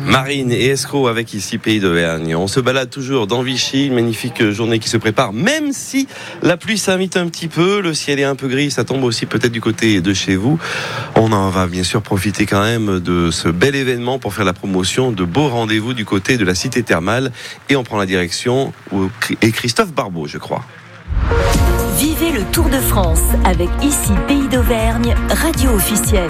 Marine et escroc avec ici Pays d'Auvergne. On se balade toujours dans Vichy, une magnifique journée qui se prépare, même si la pluie s'invite un petit peu, le ciel est un peu gris, ça tombe aussi peut-être du côté de chez vous. On en va bien sûr profiter quand même de ce bel événement pour faire la promotion de beaux rendez-vous du côté de la cité thermale. Et on prend la direction où est Christophe Barbeau, je crois. Vivez le Tour de France avec ici Pays d'Auvergne, radio officielle.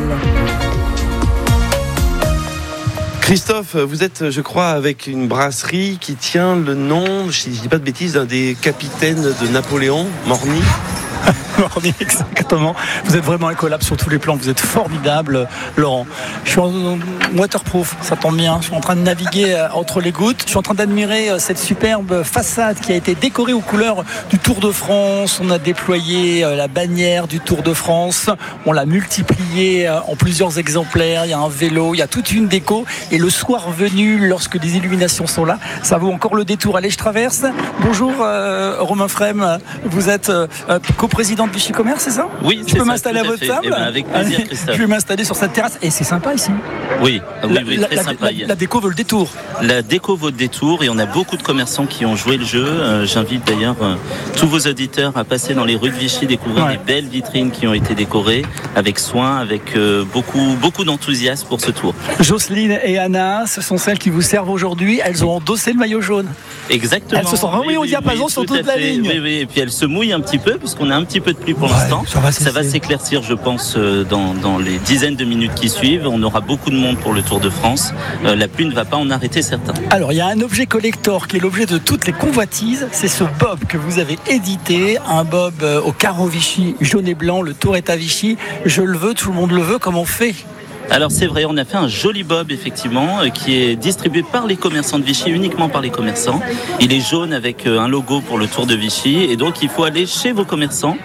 Christophe, vous êtes, je crois, avec une brasserie qui tient le nom, si je ne dis pas de bêtises, d'un des capitaines de Napoléon, Morny. Morny, exactement. Vous êtes vraiment incollable sur tous les plans. Vous êtes formidable, Laurent. Je suis en waterproof, ça tombe bien. Je suis en train de naviguer entre les gouttes. Je suis en train d'admirer cette superbe façade qui a été décorée aux couleurs du Tour de France. On a déployé la bannière du Tour de France. On l'a multipliée en plusieurs exemplaires. Il y a un vélo, il y a toute une déco. Et le soir venu, lorsque les illuminations sont là, ça vaut encore le détour. Allez, je traverse. Bonjour, Romain Frem. Vous êtes coprésident de Vichy Commerce, c'est ça? Oui, je peux m'installer à votre table? Avec plaisir, Christophe. Je vais m'installer sur cette terrasse. Et c'est sympa ici. Oui, très sympa. La déco vaut le détour. La déco vaut le détour et on a beaucoup de commerçants qui ont joué le jeu. J'invite d'ailleurs tous vos auditeurs à passer dans les rues de Vichy, découvrir les belles vitrines qui ont été décorées avec soin, avec beaucoup d'enthousiasme pour ce tour. Jocelyne et Anna, ce sont celles qui vous servent aujourd'hui. Elles ont endossé le maillot jaune. Exactement. Elles se sont remis au diapason sur toute la ligne. Oui, et puis elles se mouillent un petit peu puisqu'on a un petit peu de pluie pour l'instant. Ça va s'éclaircir, je pense, dans les dizaines de minutes qui suivent. On aura beaucoup de monde pour le Tour de France. La pluie ne va pas en arrêter certains. Alors, il y a un objet collector qui est l'objet de toutes les convoitises. C'est ce bob que vous avez édité. Un bob au carreau Vichy, jaune et blanc. Le Tour est à Vichy. Je le veux, tout le monde le veut. Comment on fait ? Alors c'est vrai, on a fait un joli bob effectivement qui est distribué par les commerçants de Vichy, uniquement par les commerçants. Il est jaune avec un logo pour le Tour de Vichy et donc il faut aller chez vos commerçants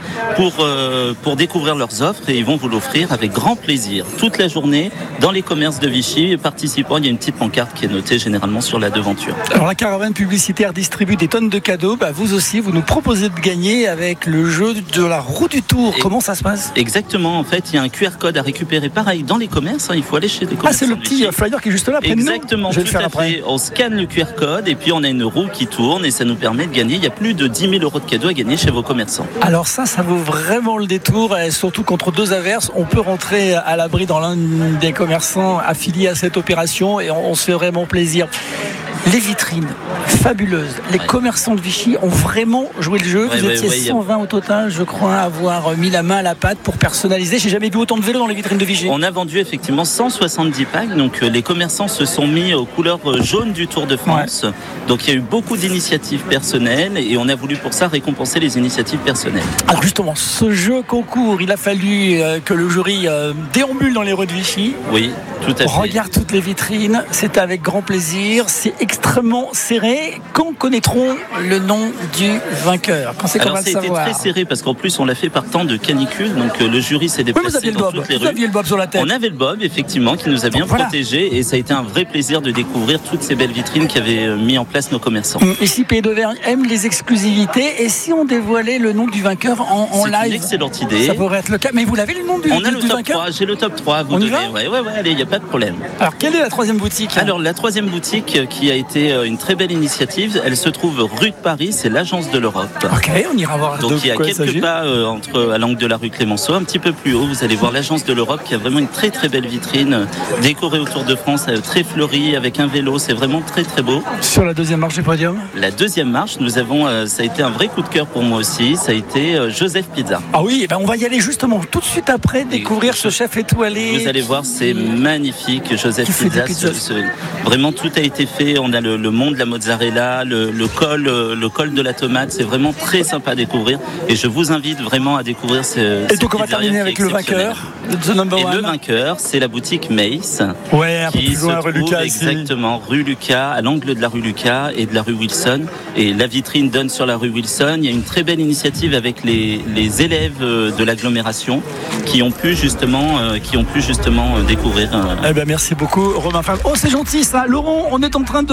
pour découvrir leurs offres et ils vont vous l'offrir avec grand plaisir toute la journée dans les commerces de Vichy. Participant, il y a une petite pancarte qui est notée généralement sur la devanture. Alors la caravane publicitaire distribue des tonnes de cadeaux. Vous aussi, vous nous proposez de gagner avec le jeu de la roue du Tour. Comment ça se passe ? Exactement, en fait, il y a un QR code à récupérer pareil dans les commerces. Il faut aller chez les commerçants. C'est le petit flyer qui est juste là près de nous. Exactement, tout à fait. On scanne le QR code et puis on a une roue qui tourne et ça nous permet de gagner. Il y a plus de 10 000 € de cadeaux à gagner chez vos commerçants. Alors ça vaut vraiment le détour et surtout contre deux averses, on peut rentrer à l'abri dans l'un des commerçants affiliés à cette opération et on se fait vraiment plaisir. Les vitrines fabuleuses. Les commerçants de Vichy ont vraiment joué le jeu. Vous étiez 120 au total, je crois, à avoir mis la main à la pâte pour personnaliser. J'ai jamais vu autant de vélos dans les vitrines de Vichy. On a vendu effectivement 170 packs. Donc les commerçants se sont mis aux couleurs jaunes du Tour de France. Donc il y a eu beaucoup d'initiatives personnelles et on a voulu pour ça récompenser les initiatives personnelles. Alors justement, ce jeu concours, il a fallu que le jury déambule dans les rues de Vichy. Oui, tout à fait. Regarde toutes les vitrines. C'est avec grand plaisir. C'est extrêmement serré. Quand connaîtrons le nom du vainqueur? Quand c'est qu'on va le savoir? Alors ça a été très serré parce qu'en plus on l'a fait par temps de canicule, donc le jury s'est déplacé dans toutes les rues. Vous aviez le bob sur la tête. On avait le bob effectivement qui nous a bien protégés et ça a été un vrai plaisir de découvrir toutes ces belles vitrines qu'avaient mis en place nos commerçants. Ici Pays d'Auvergne aime les exclusivités et si on dévoilait le nom du vainqueur en live? C'est une excellente idée. Ça pourrait être le cas. Mais vous l'avez le nom du vainqueur? On a le top 3, j'ai le top 3 à vous donner. Ouais, allez, il n'y a pas de problème. Alors quelle est la troisième boutique? Alors la troisième boutique qui a été une très belle initiative, elle se trouve rue de Paris, c'est l'Agence de l'Europe. Ok, on ira voir. Donc il y a quelques pas à l'angle de la rue Clémenceau, un petit peu plus haut, vous allez voir l'Agence de l'Europe qui a vraiment une très très belle vitrine décorée au Tour de France, très fleurie, avec un vélo, c'est vraiment très très beau. Sur la deuxième marche du podium? La deuxième marche, nous avons, ça a été un vrai coup de cœur pour moi aussi, ça a été Joseph Pizza. Ah oui, on va y aller justement tout de suite après, découvrir ce chef étoilé. Vous allez voir, c'est magnifique, Joseph Pizza. Vraiment tout a été fait, on a le mont de la mozzarella, le col de la tomate, c'est vraiment très sympa à découvrir et je vous invite vraiment à découvrir Et donc on va terminer avec le vainqueur, The Number One. Et le vainqueur, c'est la boutique Mace. Ouais, un peu plus loin, rue Lucas. Exactement, rue Lucas, à l'angle de la rue Lucas et de la rue Wilson. Et la vitrine donne sur la rue Wilson. Il y a une très belle initiative avec les élèves de l'agglomération qui ont pu justement découvrir. Merci beaucoup, Romain Frem. Oh, c'est gentil ça. Laurent, on est en train de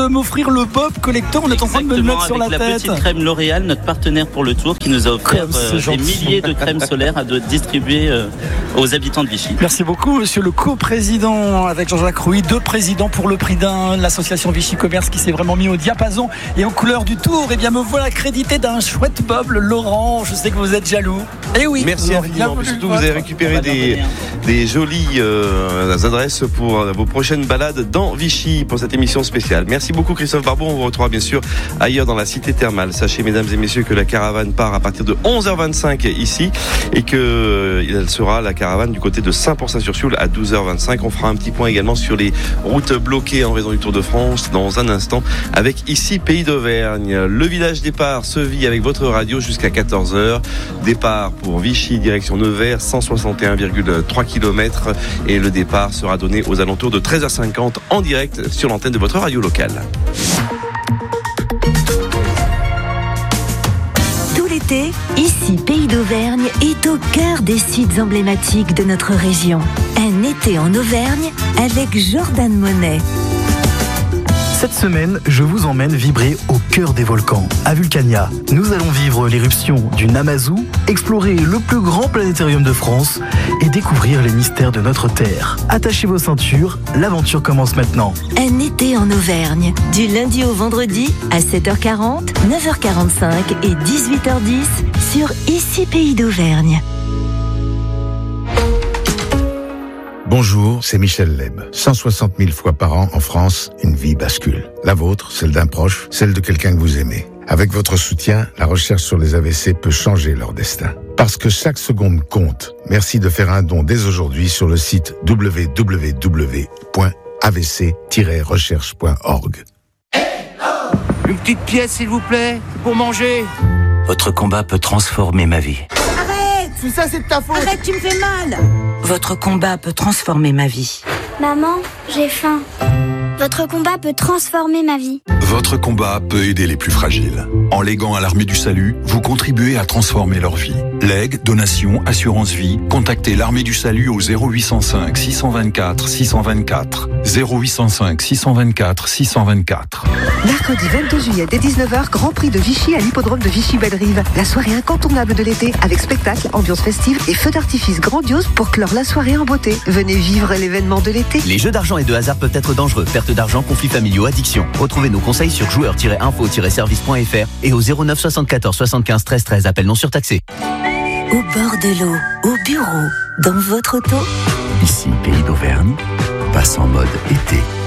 m'offrir le Bob Collector. On est en train de me le mettre sur la avec tête. la petite crème L'Oréal, notre partenaire pour le Tour, qui nous a offert des milliers de crèmes solaires à distribuer aux habitants de Vichy. Merci beaucoup, monsieur le co-président avec Jean-Jacques Rouy, 2 présidents pour le prix d'un, l'association Vichy Commerce qui s'est vraiment mis au diapason et en couleur du Tour. Et bien me voilà crédité d'un chouette Bob, Laurent. Je sais que vous êtes jaloux. Eh oui. Merci infiniment. Surtout, vous avez récupéré des jolies adresses pour vos prochaines balades dans Vichy pour cette émission spéciale. Merci beaucoup, Christophe Barbeau. On vous retrouvera bien sûr ailleurs dans la cité thermale. Sachez, mesdames et messieurs, que la caravane part à partir de 11h25 ici et que elle sera la caravane du côté de Saint-Pourçain-sur-Sioule à 12h25. On fera un petit point également sur les routes bloquées en raison du Tour de France dans un instant avec ici Pays d'Auvergne. Le village départ se vit avec votre radio jusqu'à 14h. Départ pour Vichy, direction Nevers, 161,3 km et le départ sera donné aux alentours de 13h50 en direct sur l'antenne de votre radio locale. Ici Pays d'Auvergne est au cœur des sites emblématiques de notre région. Un été en Auvergne avec Jordan Monet. Cette semaine, je vous emmène vibrer au cœur des volcans, à Vulcania. Nous allons vivre l'éruption du Namazou, explorer le plus grand planétarium de France et découvrir les mystères de notre Terre. Attachez vos ceintures, l'aventure commence maintenant. Un été en Auvergne, du lundi au vendredi à 7h40, 9h45 et 18h10 sur Ici Pays d'Auvergne. Bonjour, c'est Michel Leb. 160 000 fois par an en France, une vie bascule. La vôtre, celle d'un proche, celle de quelqu'un que vous aimez. Avec votre soutien, la recherche sur les AVC peut changer leur destin. Parce que chaque seconde compte. Merci de faire un don dès aujourd'hui sur le site www.avc-recherche.org. Une petite pièce, s'il vous plaît, pour manger. Votre combat peut transformer ma vie. Tout ça, c'est de ta faute. Arrête, tu me fais mal. Votre combat peut transformer ma vie. Maman, j'ai faim. Votre combat peut transformer ma vie. Votre combat peut aider les plus fragiles. En léguant à l'Armée du Salut, vous contribuez à transformer leur vie. Legs, donations, assurance vie, contactez l'Armée du Salut au 0805 624 624. 0805 624 624. Mercredi 22 juillet dès 19h, Grand Prix de Vichy à l'hippodrome de Vichy-Belle-Rive. La soirée incontournable de l'été avec spectacle, ambiance festive et feux d'artifice grandiose pour clore la soirée en beauté. Venez vivre l'événement de l'été. Les jeux d'argent et de hasard peuvent être dangereux. Perte d'argent, conflits familiaux, addiction. Retrouvez nos conseils sur joueurs-info-service.fr et au 09 74 75 13 13. Appel non surtaxé. Au bord de l'eau, au bureau, dans votre auto. Ici Pays d'Auvergne, passe en mode été.